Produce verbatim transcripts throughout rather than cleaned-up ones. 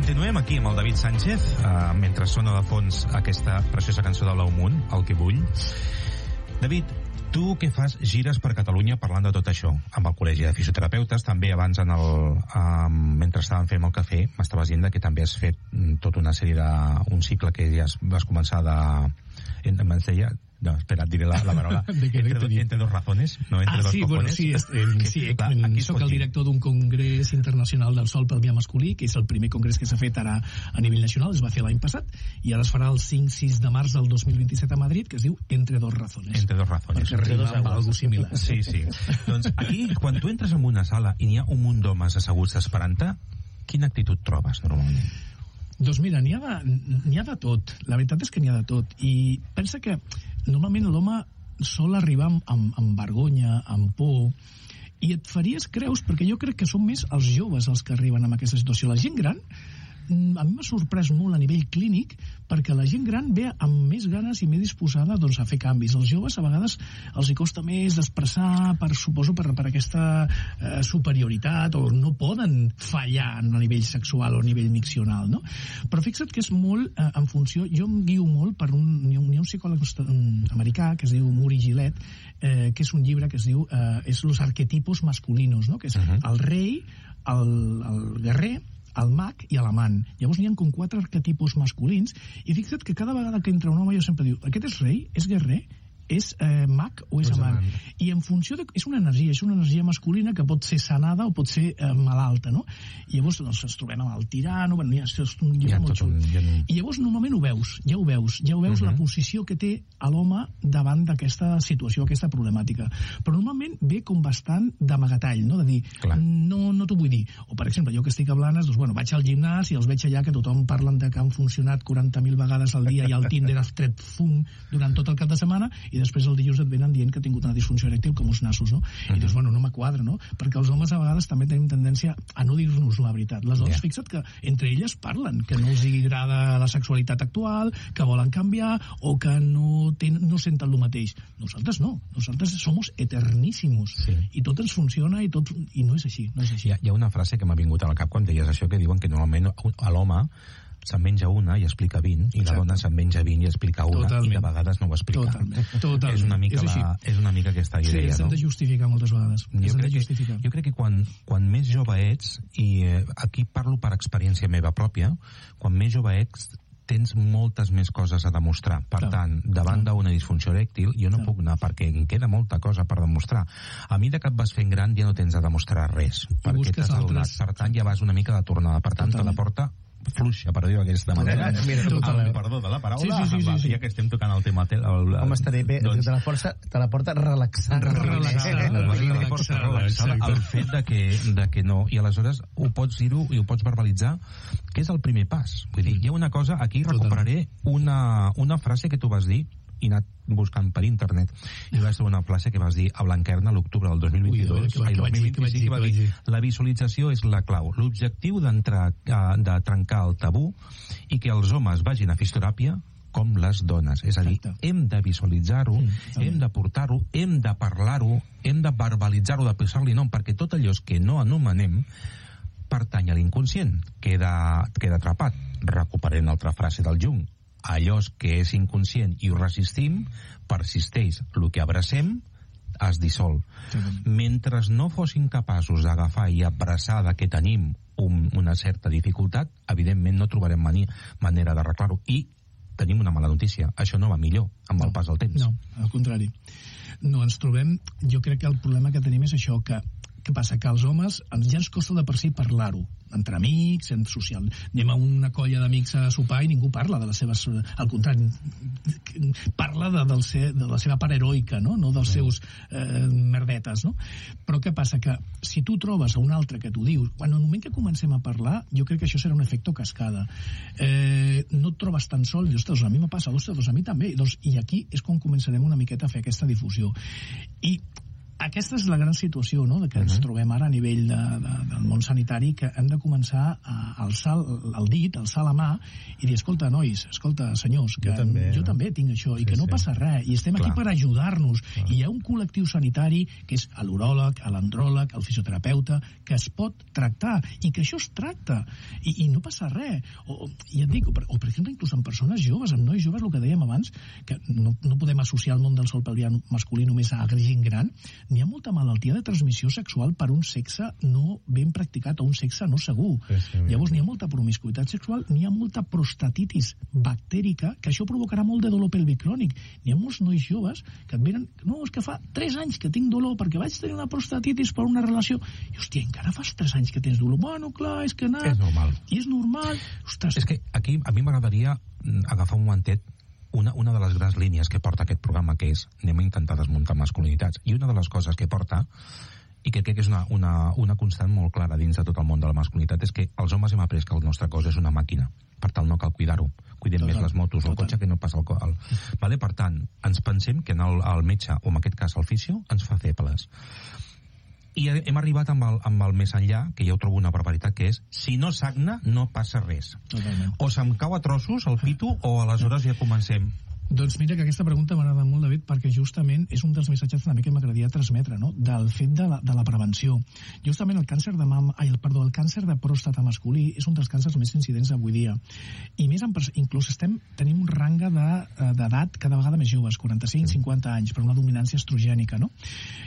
Continuem aquí amb el David Sánchez, uh, mentre sona de fons aquesta preciosa cançó de Blau Munt, El que vull. David, tu què fas? Gires per Catalunya parlant de tot això, amb el Col·legi de Fisioterapeutes, també abans, en el, uh, mentre estàvem fent el cafè, m'estaves dient que també has fet tota una sèrie de... un cicle que ja vas començar de... em deia... No, espera, et diré la, la paraula. entre, do, entre dos razones, no entre ah, dos sí, cojones. Bueno, sí, es, eh, sí eh, clar, soc el director d'un congrés internacional del sol pel via masculí, que és el primer congrés que s'ha fet ara a nivell nacional, es va fer l'any passat, i ara es farà el cinc sis de març del dos mil vint-i-set a Madrid, que es diu Entre dos razones. Entre dos razones. Perquè rima amb algo similar. Sí, sí. Doncs aquí, quan tu entres en una sala i n'hi ha un munt d'homes asseguts esperant-te, quina actitud trobes normalment? Doncs mira, n'hi ha, n'hi ha de tot. La veritat és que n'hi ha de tot. I pensa que normalment l'home sol arribar amb, amb, amb vergonya, amb por, i et faries creus, perquè jo crec que són més els joves els que arriben a aquesta situació. La gent gran, a mi m'ha sorprès molt a nivell clínic, perquè la gent gran ve amb més ganes i més disposada doncs, a fer canvis. Els joves a vegades els hi costa més expressar, per, suposo per, per aquesta eh, superioritat, o no poden fallar a nivell sexual o a nivell miccional, no? Però fixa't que és molt eh, en funció, jo em guio molt per un, hi ha un, un psicòleg americà que es diu Muri Gillette, eh, que és un llibre que es diu eh, és los arquetipos masculinos, no? Que és uh-huh. el rei, el, el guerrer, el mag i l'amant. Llavors n'hi ha com quatre arquetipus masculins, i fixa't que cada vegada que entra un home jo sempre diu, aquest és rei, és guerrer, és eh, mag o és amant. I en funció de... és una energia, és una energia masculina que pot ser sanada o pot ser eh, malalta, no? I llavors doncs, ens trobem amb el tirano, bueno, ja, és un llibre molt xul. Ja no... I llavors normalment ho veus, ja ho veus, ja ho veus uh-huh. la posició que té l'home davant d'aquesta situació, aquesta problemàtica. Però normalment ve com bastant d'amagatall, no? De dir, clar. no, no t'ho vull dir. O, per exemple, jo que estic a Blanes, doncs, bueno, vaig al gimnàs i els veig allà que tothom parlen de que han funcionat quaranta mil vegades al dia i el Tinder ha tret fum durant tot el cap de setmana, i després el dilluns et venen dient que ha tingut una disfunció erèctil com uns nassos, no? Uh-huh. I dius, bueno, no m'quadra, no? Perquè els homes a vegades també tenim tendència a no dir-nos la veritat. Les dones, yeah. fixa't que entre elles parlen, que no els agrada la sexualitat actual, que volen canviar, o que no, ten, no senten el mateix. Nosaltres no. Nosaltres somos eterníssimos. Sí. I tot ens funciona i tot... I no és així, no és així. Hi ha, hi ha una frase que m'ha vingut al cap quan deies això, que diuen que normalment a l'home se'n menja una i explica vint, i la dona se'n menja vint i explica una, totalment. I de vegades no ho explica. Totalment. Totalment. És una mica, és, la, és una mica aquesta idea, sí, s'han no? de justificar moltes vegades. Jo crec, que, jo crec que quan, quan més jove ets, i eh, aquí parlo per experiència meva pròpia, quan més jove ets, tens moltes més coses a demostrar. Per clar, tant, davant d'una disfunció erèctil, jo no clar. puc anar perquè em queda molta cosa per demostrar. A mi de que et vas fent gran ja no tens a demostrar res, I perquè t'has adonat. Per tant, ja vas una mica de tornada. Per tant, totalment. Te la porta fluixa, per dir-ho d'aquesta manera. Mira, el, perdó de la paraula, sí, sí, sí, sí. Ja que estem tocant el tema... El, el, Home, estaré bé, doncs, te, la força, te la porta relaxada. Relaxada, la porta relaxada, el fet de que, de que no... I aleshores ho pots dir-ho i ho pots verbalitzar, que és el primer pas. Vull dir, hi ha una cosa... Aquí recuperaré una, una frase que tu vas dir, i he anat buscant per internet, i va ser una frase que vas dir a Blanquerna a l'octubre del dos mil vint-i-dos. Ui, ai, dos mil vint-i-cinc, que va dir, la visualització és la clau. L'objectiu de trencar el tabú i que els homes vagin a fisioteràpia com les dones. És a dir, exacte. Hem de visualitzar-ho, sí, hem de portar-ho, hem de parlar-ho, hem de verbalitzar-ho, de posar-li nom, perquè tot allò que no anomenem pertany a l'inconscient. Queda, queda atrapat. Recuperem l'altra frase del Jung. Allò que és inconscient i ho resistim, persisteix. El que abracem es dissol. Sí. Mentre no fossin capaços d'agafar i abraçar que tenim un, una certa dificultat, evidentment no trobarem mani, manera d'arreglar-ho. I tenim una mala notícia. Això no va millor amb no, el pas del temps. No, al contrari. No, ens trobem... Jo crec que el problema que tenim és això, que què passa? Que als homes ja ens costa de per si parlar-ho, entre amics, en social. Anem a una colla d'amics a sopar i ningú parla de les seves... Al contrari, parla de, del ser, de la seva part heroica, no, no dels seus eh, merdetes, no? Però què passa? Que si tu trobes a un altre que t'ho dius, quan el moment que comencem a parlar, jo crec que això serà un efecte cascada. Eh, no et trobes tan sol, dius, ostres, a mi me passa, ostres, a mi també. Doncs, i aquí és quan començarem una miqueta a fer aquesta difusió. I aquesta és la gran situació, no?, de que ens uh-huh. trobem ara a nivell de, de, del món sanitari, que hem de començar a alçar el dit, alçar la mà i dir, escolta, nois, escolta, senyors, que jo també, jo no? també tinc això, sí, i que no sí. passa res, i estem Clar. aquí per ajudar-nos, Clar. i hi ha un col·lectiu sanitari que és l'uròleg, l'andròleg, el fisioterapeuta, que es pot tractar, i que això es tracta, i, i no passa res. O, ja et dic, o per, o per exemple, inclús amb persones joves, amb nois joves, el que dèiem abans, que no, no podem associar el món del sol pelvià masculí només a gent gran. N'hi ha molta malaltia de transmissió sexual per un sexe no ben practicat o un sexe no segur. Sí, sí, Llavors n'hi ha molta promiscuitat sexual, n'hi ha molta prostatitis bactèrica, que això provocarà molt de dolor pèlvic crònic. N'hi ha molts nois joves que et venen, no, és que fa tres anys que tinc dolor perquè vaig tenir una prostatitis per una relació. I, hòstia, encara fas tres anys que tens dolor. Bueno, clar, és que anar... És normal. I és normal. Ostres. És que aquí a mi m'agradaria agafar un momentet Una, una de les grans línies que porta aquest programa, que és anem a intentar desmuntar masculinitats, i una de les coses que porta, i que crec que és una, una, una constant molt clara dins de tot el món de la masculinitat, és que els homes hem après que el nostre cos és una màquina, per tant no cal cuidar-ho, cuidem total, més les motos o el cotxe que no passa el, el... Vale? Per tant, ens pensem que el, el metge, o en aquest cas el fisio, ens fa febles. I hem arribat amb el, amb el més enllà, que jo trobo una barbaritat, que és, si no sagna, no passa res. Totalment. O se'm cau a trossos el pito, o aleshores ja comencem. Doncs mira que aquesta pregunta m'agrada molt, David, perquè justament és un dels missatges també que m'agradaria transmetre, no?, del fet de la, de la prevenció. Justament el càncer de mama, ai, el, perdó, el càncer de pròstata masculí és un dels càncers més incidents avui dia. I més, en, inclús estem, tenim un rang d'edat cada vegada més joves, quaranta-cinc a cinquanta anys, per una dominància estrogènica, no?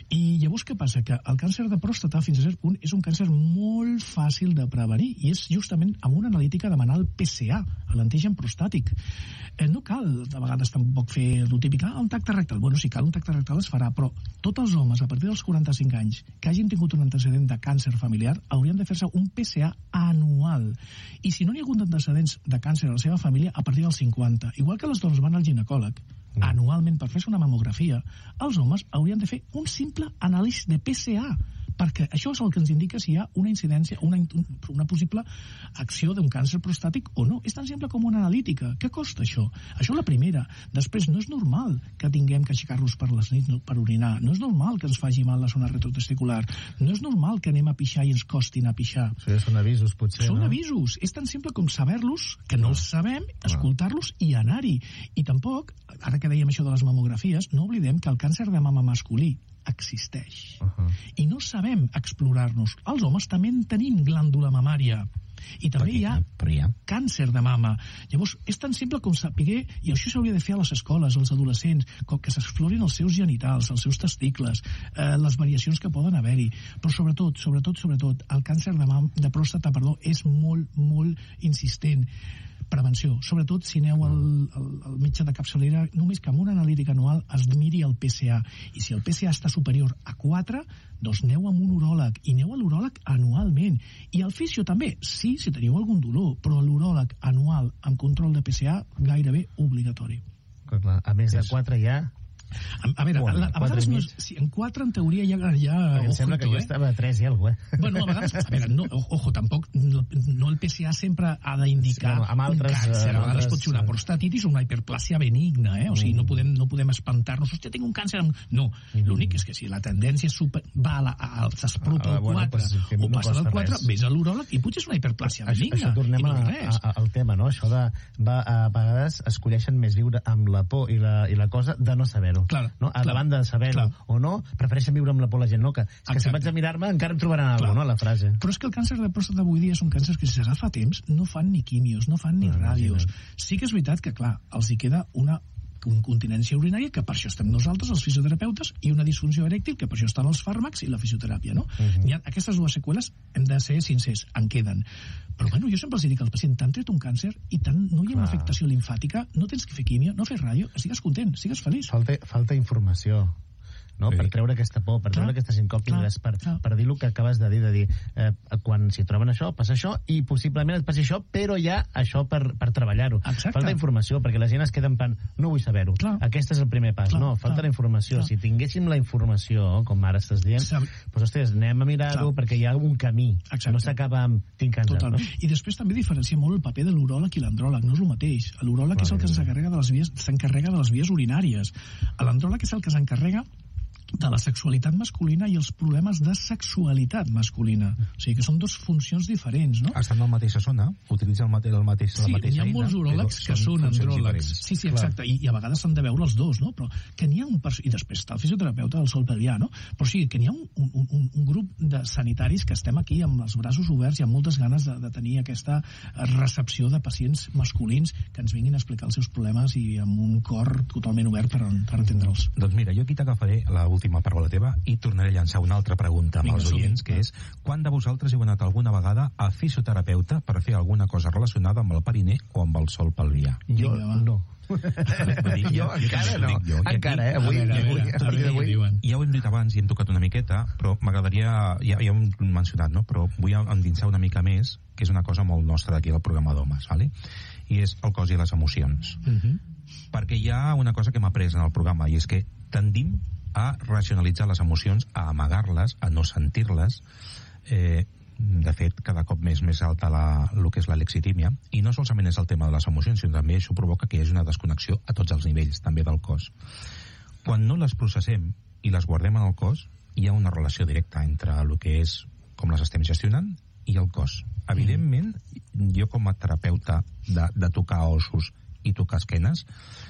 I llavors què passa? Que el càncer de pròstata, fins a cert punt, és un càncer molt fàcil de prevenir, i és justament amb una analítica demanar el P C A, l'antigen prostàtic. Eh, no cal, de vegades, tampoc fer el típic, ah, un tacte rectal. Bueno, si cal un tacte rectal es farà, però tots els homes a partir dels quaranta-cinc anys que hagin tingut un antecedent de càncer familiar haurien de fer-se un P C A anual. I si no hi ha hagut antecedents de càncer a la seva família, a partir dels cinquanta. Igual que les dones van al ginecòleg mm. anualment per fer-se una mamografia, els homes haurien de fer un simple anàlisi de P C A, perquè això és el que ens indica si hi ha una incidència, una, una possible acció d'un càncer prostàtic o no. És tan simple com una analítica. Què costa això? Això és la primera. Després, no és normal que tinguem que aixecar-nos per les nits per orinar. No és normal que ens faci mal la zona retrotesticular. No és normal que anem a pixar i ens costi anar a pixar. Això ja són avisos, potser, són no? Són avisos. És tan simple com saber-los, que no els sabem, escoltar-los i anar-hi. I tampoc, ara que dèiem això de les mamografies, no oblidem que el càncer de mama masculí existeix. Uh-huh. I no sabem explorar-nos. Els homes també en tenim glàndula mamària. I també hi ha, hi ha càncer de mama. Llavors, és tan simple com saber, i això s'hauria de fer a les escoles, als adolescents, com que s'explorin els seus genitals, els seus testicles, eh, les variacions que poden haver-hi. Però sobretot, sobretot, sobretot, el càncer de, mam, de pròstata, perdó, és molt, molt insistent. Prevenció, sobretot si aneu al, al, al metge de capçalera, només que amb una analítica anual es miri el P C A, i si el P C A està superior a quatre, doncs aneu amb un uròleg, i aneu a l'uròleg anualment, i el fisio també, sí, si teniu algun dolor, però l'uròleg anual amb control de P C A gairebé obligatori. Clar, a més de quatre ja... A, a veure, bueno, a, a vegades no és, si en quatre en teoria ja... ja em sembla que jo eh? estava a tres i alguna cosa, eh? Bueno, a vegades, a veure, no, ojo, tampoc, no, no el P C A sempre ha d'indicar sí, bueno, altres, un càncer, a vegades altres... pot ser una prostatitis o una hiperplàsia benigna, eh? O sigui, no podem, no podem espantar-nos, hòstia, tinc un càncer... No, mm. l'únic és que si la tendència super, va a la, a, s'espropa al bueno, quatre pues, o no passa del quatre, vés a l'uròleg i potser és una hiperplàsia benigna. Això, això tornem a, a, al tema, no? Això de, va, a vegades escolleixen més viure amb la por i la, i la cosa de no saber-ho. Clar, no? A clar. banda de saber-ho o no, prefereixen viure amb la por la gent, no? Que, és que si vaig a mirar-me encara em trobaran alguna cosa, no? La frase. Però és que el càncer de pròstata avui dia són càncers que si s'agafa a temps no fan ni quimios, no fan ni ah, ràdios. Sí que és veritat que, clar, els hi queda una incontinència urinària, que per això estem nosaltres, els fisioterapeutes, i una disfunció erèctil, que per això estan els fàrmacs i la fisioteràpia, no? Uh-huh. Hi ha aquestes dues seqüeles, hem de ser sincers, en queden. Però bueno, jo sempre els dic al pacient, t'han tret un càncer i tant no hi ha una afectació limfàtica, no tens que fer quimio, no fes ràdio, estigues content, estigues feliç. Falta, falta informació. No? Sí. Per treure aquesta por, per treure clar, aquestes incògnites, per, per dir el que acabes de dir, de dir eh, quan s'hi troben això, passa això, i possiblement et passi això, però hi ha això per, per treballar-ho. Exacte. Falta informació, perquè la gent es queda en plan, no vull saber-ho. Aquest és el primer pas. Clar, no, falta clar, la informació. Clar. Si tinguéssim la informació, com ara estàs dient, doncs, ostres, anem a mirar-ho, perquè hi ha un camí. Exacte. No s'acaba amb tinc càncer. No? I després també diferencia molt el paper de l'uròleg i l'andròleg, no és el mateix. L'uròleg és el que s'encarrega de les vies, s'encarrega de les vies urinàries. L'andròleg és el que s'encarrega de la sexualitat masculina i els problemes de sexualitat masculina. O sigui que són dues funcions diferents, no? Estan en la mateixa zona, utilitzen el mateix, el mateix, sí, la mateixa eina. Sí, hi ha molts uròlegs que són andròlegs. Sí, sí, exacte, I, i a vegades s'han de veure els dos, no? Però que n'hi ha un... I després està el fisioterapeuta del sol pelvià, no? Però sí, que n'hi ha un, un, un, un grup de sanitaris que estem aquí amb els braços oberts i amb moltes ganes de, de tenir aquesta recepció de pacients masculins que ens vinguin a explicar els seus problemes i amb un cor totalment obert per, per entendre'ls. Doncs mira, jo aquí t'agafaré l'última paraula teva i tornaré a llançar una altra pregunta amb els oients, que és: quan de vosaltres heu anat alguna vegada a fisioterapeuta per fer alguna cosa relacionada amb el periné o amb el sol pelvià? Jo no. Dir, jo encara no, jo. encara, eh? Avui, veure, avui, veure, avui, avui, avui. Ja ho hem dit abans i hem tocat una miqueta, però m'agradaria, ja, ja ho hem mencionat, no? Però vull endinsar una mica més, que és una cosa molt nostra d'aquí del programa d'homes, ¿vale? I és el cos i les emocions. Uh-huh. Perquè hi ha una cosa que m'ha après en el programa, i és que tendim a racionalitzar les emocions, a amagar-les, a no sentir-les. Eh, de fet, cada cop més més alta la, el que és la lexitímia, i no solament és el tema de les emocions, sinó també això provoca que hi hagi una desconnexió a tots els nivells, també del cos. Quan no les processem i les guardem en el cos, hi ha una relació directa entre el que és com les estem gestionant i el cos. Evidentment, jo com a terapeuta de, de tocar ossos i tocar esquenes,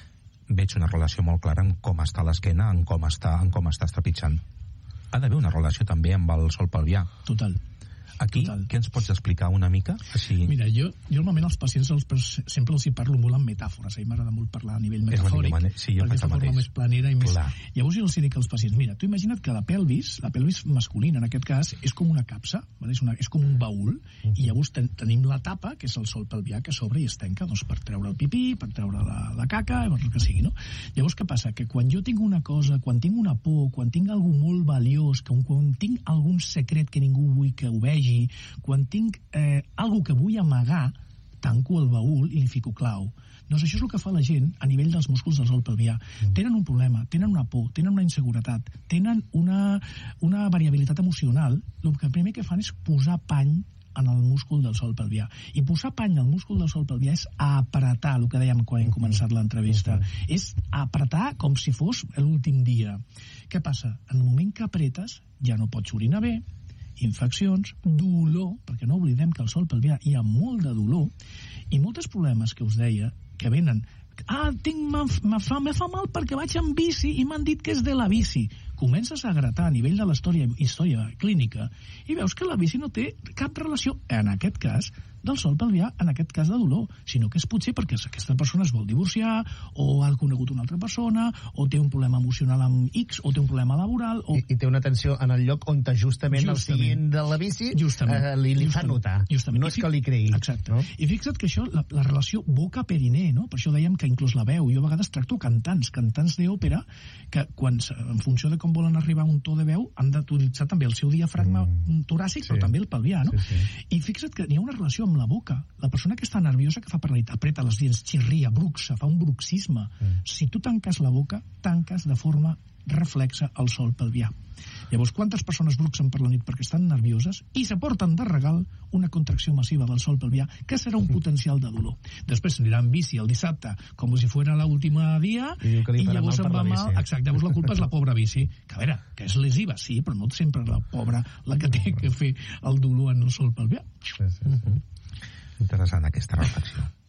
veig una relació molt clara en com està l'esquena, en com està, en com està trepitjant. Ha d'haver una relació també amb el sol pelvià. Total. Aquí, Total. Què ens pots explicar una mica? Així... Mira, jo, jo normalment als pacients els, sempre els hi parlo molt amb metàfores. A mi m'agrada molt parlar a nivell metafòric, sí, perquè és la forma més planera i més... Clar. Llavors jo els dic als pacients, mira, tu imagina't que la pelvis, la pelvis masculina en aquest cas, és com una capsa, vale? és, una, és com un baúl, uh-huh. i llavors ten, tenim la tapa, que és el sol pelvià, que s'obre i es tanca, doncs per treure el pipí, per treure la, la caca, el que sigui, no? Llavors què passa? Que quan jo tinc una cosa, quan tinc una por, quan tinc algú molt valiós, que, quan tinc algun secret que ningú vull que ho vegi, quan tinc eh, algo que vull amagar, tanco el baúl i li fico clau. Doncs això és el que fa la gent a nivell dels músculs del sol pelvià. Mm. Tenen un problema, tenen una por, tenen una inseguretat, tenen una, una variabilitat emocional. El que primer que fan és posar pany en el múscul del sol pelvià. I posar pany al múscul del sol pelvià és apretar, el que dèiem quan hem començat l'entrevista. Uh-huh. És apretar com si fos l'últim dia. Què passa? En el moment que apretes, ja no pots orinar bé, infeccions, dolor, perquè no oblidem que al sol pelvià hi ha molt de dolor, i molts problemes que us deia, que venen, ah, tinc, me fa, me fa mal perquè vaig en bici i m'han dit que és de la bici. Comences a gratar a nivell de la història, història clínica i veus que la bici no té cap relació, en aquest cas, del sol pelvià, en aquest cas de dolor, sinó que és potser perquè aquesta persona es vol divorciar, o ha conegut una altra persona, o té un problema emocional amb X, o té un problema laboral, o... I, i té una tensió en el lloc on justament, justament. el seient de la bici eh, li, li fa notar. Justament. No és que li creï. Exacte. No? I fixa't que això, la, la relació boca-periné, no? Per això dèiem que inclús la veu, jo a vegades tracto cantants, cantants d'òpera, que quan, en funció de com volen arribar a un to de veu, han d'utilitzar també el seu diafragma mm. toràcic, sí. però també el pelvià, no? Sí, sí. I fixa't que hi ha una relació amb la boca. La persona que està nerviosa, que fa paralitat, apreta les dents, xirria, bruxa, fa un bruxisme. Mm. Si tu tanques la boca, tanques de forma reflexa el sol pelvià. Llavors, quantes persones bruxen per la nit perquè estan nervioses i s'aporten de regal una contracció massiva del sol pelvià, que serà un potencial de dolor. Després s'anirà en bici el dissabte, com si fos l'última dia, i, i llavors em va mal. Exacte, llavors la culpa és la pobra bici. Que a veure, que és lesiva, sí, però no sempre la pobra la que té que fer el dolor en el sol pelvià. Sí, sí, sí. Interessant aquesta reflexió.